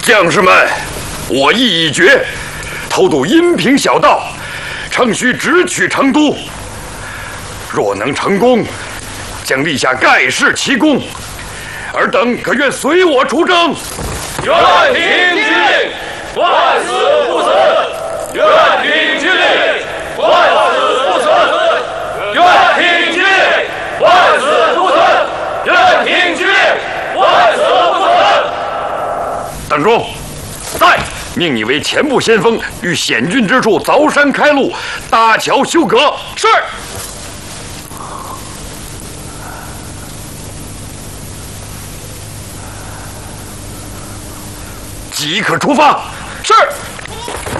将士们，我意已决，偷渡阴平小道，诚须直取成都。若能成功，将立下盖世奇功。尔等可愿随我出征？ 愿听军令，万死不辞。愿听军令，万死不辞。愿听军令，万死不辞。愿听军令，万死不辞。 邓忠，在，命你为前部先锋，于险峻之处凿山开路，搭桥修阁。是。即可出发。是。